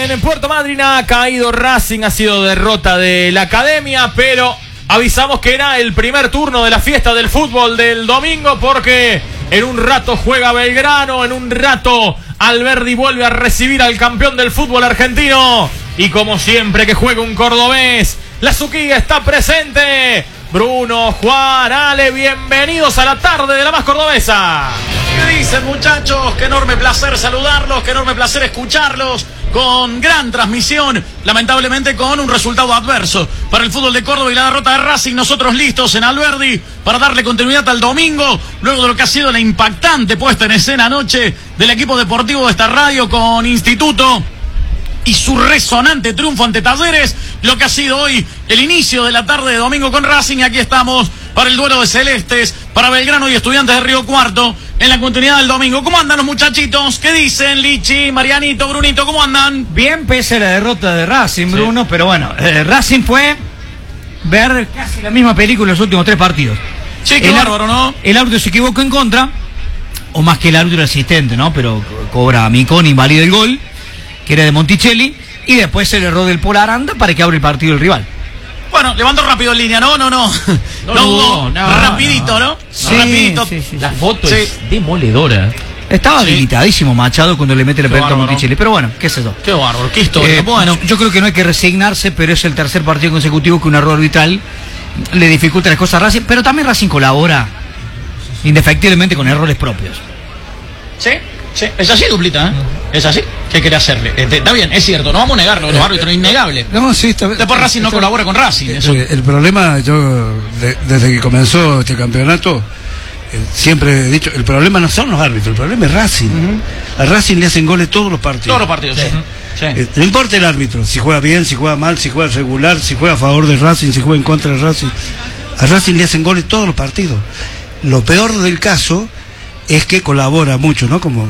Bien, en Puerto Madryn ha caído Racing, ha sido derrota de la Academia, pero avisamos que era el primer turno de la fiesta del fútbol del domingo, porque en un rato juega Belgrano, en un rato Alberdi vuelve a recibir al campeón del fútbol argentino, y como siempre que juega un cordobés, la Suquía está presente. Bruno, Juan, Ale, bienvenidos a la tarde de la más cordobesa. ¿Qué dicen, muchachos? Qué enorme placer saludarlos, qué enorme placer escucharlos, con gran transmisión, lamentablemente con un resultado adverso para el fútbol de Córdoba y la derrota de Racing. Nosotros listos en Alberdi para darle continuidad al domingo, luego de lo que ha sido la impactante puesta en escena anoche del equipo deportivo de esta radio con Instituto y su resonante triunfo ante Talleres, lo que ha sido hoy el inicio de la tarde de domingo con Racing. Y aquí estamos para el duelo de Celestes, para Belgrano y Estudiantes de Río Cuarto, en la continuidad del domingo. ¿Cómo andan los muchachitos? ¿Qué dicen, Lichi, Marianito, Brunito? ¿Cómo andan? Bien, pese a la derrota de Racing, Bruno, pero bueno, Racing fue ver casi la misma película en los últimos 3 partidos. Sí, qué bárbaro, ¿no? El árbitro se equivocó en contra, o más que el árbitro asistente, ¿no? Pero cobra a Miconi, invalida el gol, que era de Monticelli, y después el error del Pola Aranda para que abra el partido el rival. Bueno, levantó rápido en línea, no hubo, rapidito, ¿no? Sí, rapidito. sí. La foto es demoledora. Estaba habilitadísimo Machado cuando le mete la pelota a bárbaro. Monticelli, pero bueno, qué sé yo. Qué bárbaro, qué historia. Bueno, Yo creo que no hay que resignarse, pero es el tercer partido consecutivo que un error arbitral le dificulta las cosas a Racing, pero también Racing colabora indefectiblemente con errores propios. sí, es así, Duplita, ¿eh? Es así. ¿Qué quiere hacerle? Está bien, es cierto, no vamos a negarlo, los árbitros, es innegable. No, sí, está bien. Después Racing no colabora con Racing. Eso. El problema, yo, desde que comenzó este campeonato, siempre he dicho, el problema no son los árbitros, el problema es Racing. A Racing le hacen goles todos los partidos. Todos los partidos, sí. No importa el árbitro, si juega bien, si juega mal, si juega regular, si juega a favor de Racing, si juega en contra de Racing. A Racing le hacen goles todos los partidos. Lo peor del caso es que colabora mucho, ¿no? Como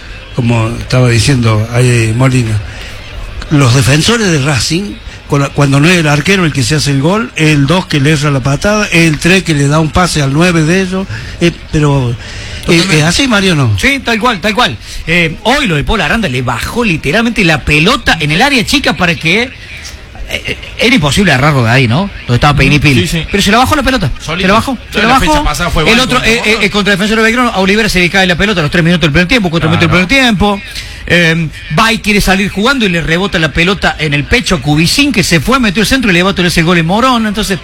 estaba diciendo ahí Molina. Los defensores de Racing, cuando no es el arquero el que se hace el gol, el 2 que le erra la patada, el 3 que le da un pase al 9 de ellos, pero así, Mario, ¿no? Sí, tal cual. Hoy lo de Pola Aranda le bajó literalmente la pelota en el área chica para que... era imposible agarrarlo de ahí, ¿no? Donde estaba Peinipil. Sí. Pero se la bajó la pelota. Solito. Se la bajó. La fecha pasada fue el otro, contra el defensor de Belgrano, a Olivera se le cae la pelota a los 3 minutos del primer tiempo, 4 minutos del primer tiempo. Bay quiere salir jugando y le rebota la pelota en el pecho a Cubicín, que se fue, metió el centro y le va a tener ese gol en Morón. Entonces,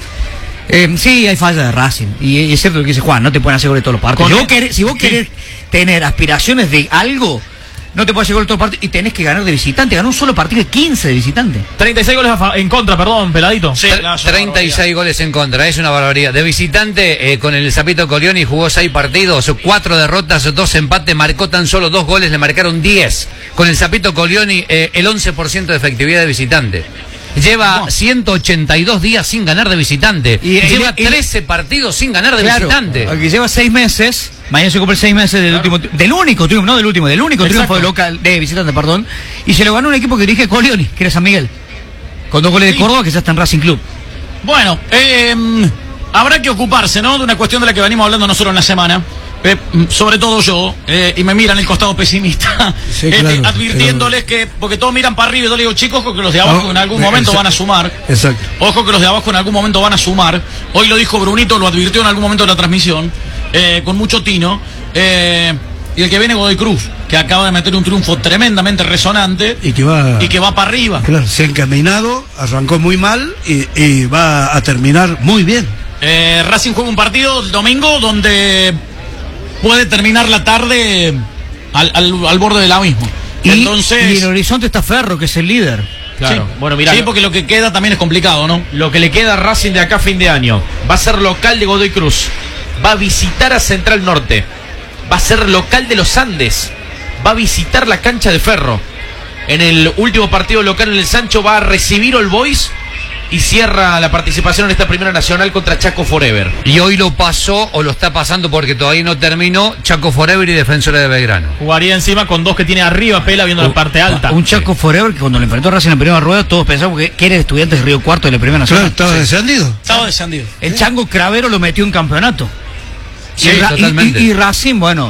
sí, hay fallas de Racing. Y es cierto lo que dice Juan, no te pueden hacer gol de todos los partidos. Si vos querés tener aspiraciones de algo, no te puedes hacer gol de todos los partidos y tenés que ganar de visitante. Ganó un solo partido de 15 de visitante. 36 goles en contra, perdón, Peladito. Sí, 36 goles en contra, es una barbaridad. De visitante, con el Zapito Colioni jugó 6 partidos, 4 derrotas, 2 empates, marcó tan solo 2 goles, le marcaron 10. Con el Zapito Colioni, el 11% de efectividad de visitante. Lleva 182 días sin ganar de visitante. Y lleva 13 partidos sin ganar de visitante. Aquí lleva 6 meses. Mañana se cumple 6 meses del último, del único triunfo de local, de visitante, perdón. Y se lo ganó un equipo que dirige Colioni, que era San Miguel. Con 2 goles de Córdoba, que ya está en Racing Club. Bueno, habrá que ocuparse, ¿no? De una cuestión de la que venimos hablando nosotros en la semana. Sobre todo yo, y me miran el costado pesimista, sí, claro, advirtiéndoles que, porque todos miran para arriba y yo le digo, chicos, ojo que los de abajo en algún momento van a sumar. Exacto. Ojo que los de abajo en algún momento van a sumar. Hoy lo dijo Brunito, lo advirtió en algún momento de la transmisión, con mucho tino. Y el que viene Godoy Cruz, que acaba de meter un triunfo tremendamente resonante y que va para arriba. Claro, se ha encaminado, arrancó muy mal y va a terminar muy bien. Racing juega un partido el domingo donde puede terminar la tarde al borde del abismo. Entonces, y en el horizonte está Ferro, que es el líder. Claro. Sí. Bueno, mirá. Sí, porque lo que queda también es complicado, ¿no? Lo que le queda a Racing de acá a fin de año. Va a ser local de Godoy Cruz. Va a visitar a Central Norte. Va a ser local de los Andes. Va a visitar la cancha de Ferro. En el último partido local en el Sancho va a recibir All Boys. Y cierra la participación en esta primera nacional contra Chaco Forever. Y hoy lo pasó, o lo está pasando porque todavía no terminó, Chaco Forever y Defensores de Belgrano. Jugaría encima con 2 que tiene arriba, Pela, viendo la parte alta. Un Chaco Forever que cuando le enfrentó a Racing en la primera rueda, todos pensamos que era Estudiantes de Río Cuarto de la primera nacional. Claro, estaba descendido. Estaba descendido. El Chango Cravero lo metió en campeonato. Sí, y totalmente. Y Racing, bueno,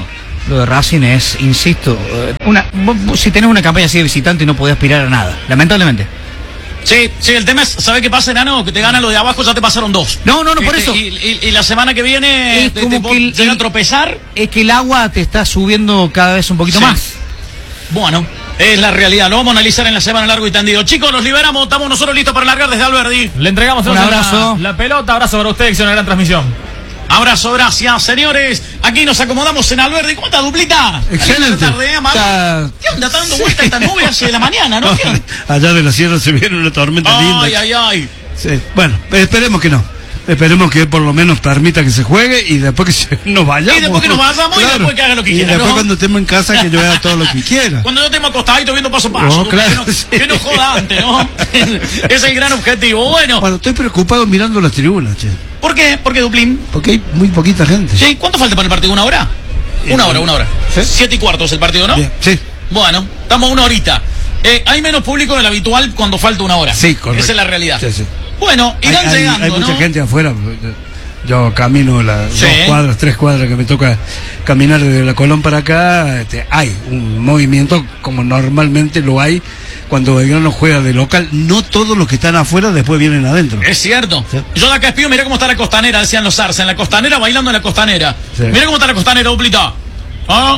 Lo de Racing es, insisto, si tenés una campaña así de visitante no podés aspirar a nada, lamentablemente. Sí, el tema es, ¿sabes qué pasa, Enano? Que te ganan lo de abajo, ya te pasaron 2. No, por eso. Y la semana que viene es como que llega a tropezar. Es que el agua te está subiendo cada vez un poquito más. Bueno, es la realidad. Lo vamos a analizar en la semana largo y tendido. Chicos, los liberamos. Estamos nosotros listos para largar desde Alberdi. Le entregamos un abrazo. La pelota. Abrazo para ustedes, que es una gran transmisión. Abrazo, gracias, señores. Aquí nos acomodamos en Alberdi. ¿Cómo está, Duplita? Excelente. ¿Qué onda? Está dando vuelta esta nube hace de la mañana, ¿no? Allá de la sierra se viene una tormenta linda. Ay. Sí. Bueno, esperemos que no. Esperemos que por lo menos permita que se juegue y después que nos vayamos. Y después que nos vayamos y después que haga lo que quiera. Y después cuando estemos en casa que yo haga todo lo que quiera. Cuando yo estemos acostadito viendo paso a paso. Claro, que no joda antes, ¿no? Es el gran objetivo. Bueno, estoy preocupado mirando las tribunas, che. ¿Por qué? ¿Por qué, Duplín? Porque hay muy poquita gente. Sí, ¿cuánto falta para el partido? ¿1 hora? Una hora. ¿Sí? 7:15 es el partido, ¿no? Bien, sí. Bueno, estamos 1 horita. Hay menos público del habitual cuando falta 1 hora. Sí, correcto. Esa es la realidad. Sí. Bueno, irán llegando, hay mucha ¿no? gente afuera. Yo camino las 2 cuadras, 3 cuadras que me toca caminar desde la Colón para acá. Hay un movimiento como normalmente lo hay cuando Belgrano juega de local. No todos los que están afuera después vienen adentro. Es cierto. Sí. Yo de acá espío, mirá cómo está la costanera, decían los Arce. En la costanera, bailando en la costanera. Sí. Mirá cómo está la costanera, Duplita. ¿Ah?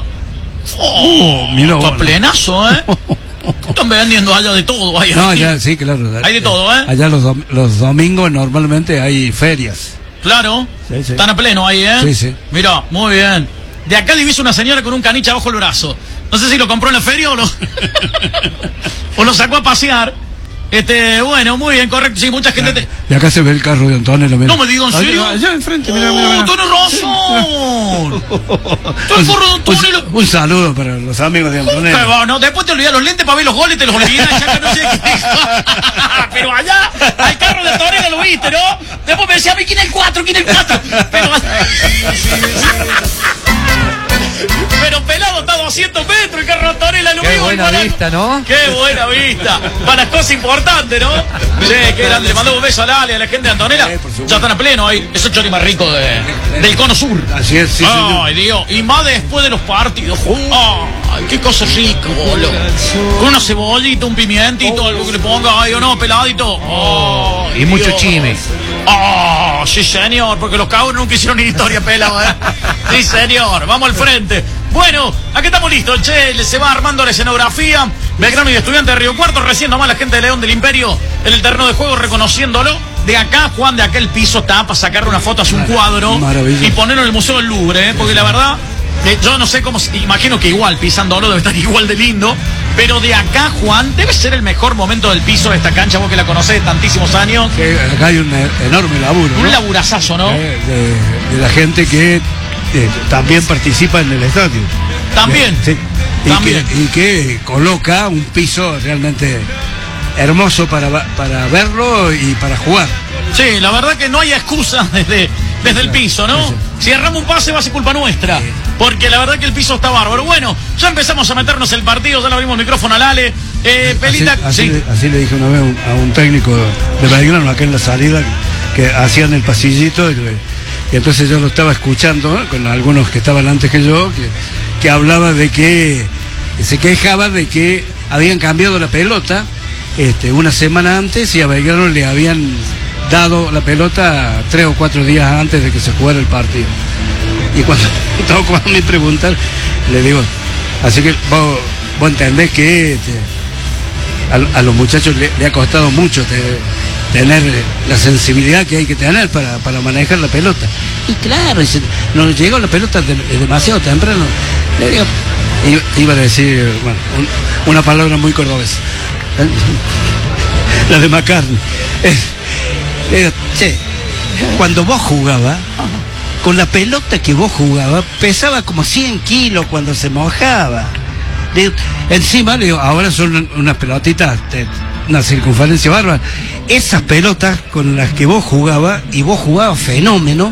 Mirá, está plenazo, ¿eh? Están vendiendo allá de todo. Allá, sí, claro. Hay de todo, ¿eh? Allá los domingos normalmente hay ferias. Claro. Sí. Están a pleno ahí, ¿eh? Sí. Mirá, muy bien. De acá diviso una señora con un caniche bajo el brazo. No sé si lo compró en la feria o o lo sacó a pasear. Bueno, muy bien, correcto. Sí, mucha gente. Y acá se ve el carro de Antonella. No me digo en serio. Allá enfrente, mira. Tenés razón. Está el forro de Antonella. Un saludo para los amigos de Antonella. Qué bueno, después te olvidas los lentes para ver los goles, te los olvidas, ya que no sé qué. Pero allá, al carro de Antonella lo viste, ¿no? Después me decía a mí, ¿quién es el 4? Pero pelado está a 200 metros el carro de Antonella, lo Qué vivo. buena vista, ¿no? Qué buena vista. Para las cosas importantes, ¿no? Sí, qué grande. Le mandamos un beso a Ale, a la gente de Antonella. Ya están a pleno ahí. Es el chori más rico del Cono Sur. Así es, sí, Ay, Dios. Y más después de los partidos. Ay, qué cosa rica, boludo. Con una cebollita, un pimientito, algo que le ponga, ay, o no, peladito. Ay, Y mucho Dios. chime. Sí, señor, porque los cabros nunca hicieron ni historia, pelado, ¿eh? Sí, señor, vamos al frente. Bueno, aquí estamos listos, che, se va armando la escenografía. Belgrano y Estudiantes de Río Cuarto, recién nomás la gente de León del Imperio en el terreno de juego reconociéndolo. De acá, Juan, de aquel piso está para sacarle una foto, hacer un cuadro Maravilla. y ponerlo en el Museo del Louvre, porque la verdad, yo no sé cómo, imagino que igual, pisándolo debe estar igual de lindo, pero de acá, Juan, debe ser el mejor momento del piso de esta cancha, vos que la conocés de tantísimos años. Acá hay un enorme laburo, Un ¿no? laburazazo, ¿no? De la gente que también participa en el estadio. También. Sí. También. Y que coloca un piso realmente hermoso para verlo y para jugar. Sí, la verdad que no hay excusa desde el piso, ¿no? Si erramos un pase va a ser culpa nuestra, porque la verdad que el piso está bárbaro. Bueno, ya empezamos a meternos en el partido, ya le abrimos el micrófono al Ale. Pelita, Así sí. le dije una vez a un técnico de Belgrano acá en la salida que hacían el pasillito y entonces yo lo estaba escuchando, ¿no? Con algunos que estaban antes que yo, que hablaba de que se quejaba de que habían cambiado la pelota una semana antes y a Belgrano le habían dado la pelota 3 o 4 días antes de que se jugara el partido. Y cuando tocó a mí preguntar, le digo, así que vos entendés que a los muchachos le ha costado mucho tener la sensibilidad que hay que tener para manejar la pelota. Y claro, nos llegó la pelota demasiado temprano. Le digo, iba a decir, bueno, una palabra muy cordobesa. La de McCartney. Le digo, che, cuando vos jugabas, con la pelota que vos jugabas, pesaba como 100 kilos cuando se mojaba. Le digo, encima, le digo, ahora son unas pelotitas, una circunferencia bárbara. Esas pelotas con las que vos jugabas, y vos jugabas fenómeno,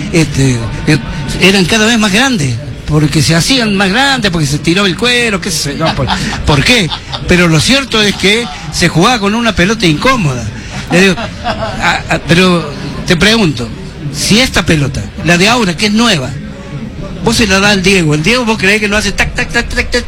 eran cada vez más grandes. Porque se hacían más grandes, porque se tiró el cuero, qué sé yo, ¿por qué? Pero lo cierto es que se jugaba con una pelota incómoda. Le digo, pero te pregunto, si esta pelota, la de ahora, que es nueva, vos se la das al Diego. El Diego vos creés que lo hace tac, tac, tac, tac, tac,